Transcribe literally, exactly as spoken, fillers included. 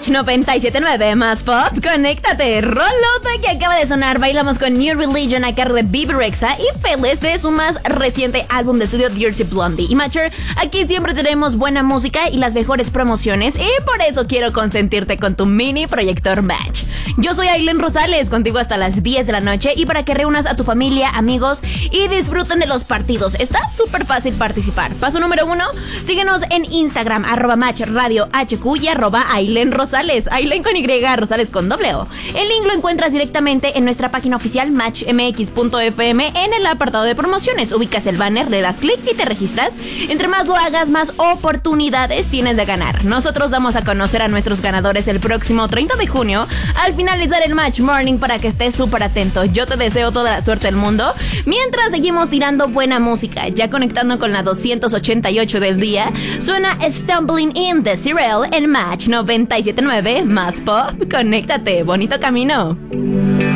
Match noventa y siete punto nueve más pop, conéctate. Rolote que acaba de sonar. Bailamos con New Religion a cargo de Bebe Rexha y Fearless de su más reciente álbum de estudio Dirty Blondie. Y Matcher, aquí siempre tenemos buena música y las mejores promociones, y por eso quiero consentirte con tu mini proyector Match. Yo soy Aileen Rosales, contigo hasta las diez de la noche, y para que reúnas a tu familia, amigos y disfruten de los partidos. Está súper fácil participar. Paso número uno, síguenos en Instagram, arroba Match Radio H Q y arroba Aileen Rosales, Aileen con Y, Rosales con doble O. El link lo encuentras directamente en nuestra página oficial match m x punto f m en el apartado de promociones. Ubicas el banner, le das clic y te registras. Entre más lo hagas, más oportunidades tienes de ganar. Nosotros damos a conocer a nuestros ganadores el próximo treinta de junio al finalizar el Match Morning, para que estés súper atento. Yo te deseo toda la suerte del mundo mientras seguimos tirando buena música. Ya conectando con la doscientos ochenta y ocho del día, suena Stumbling in the Cyril en Match noventa y siete punto nueve más pop. Conéctate, bonito camino.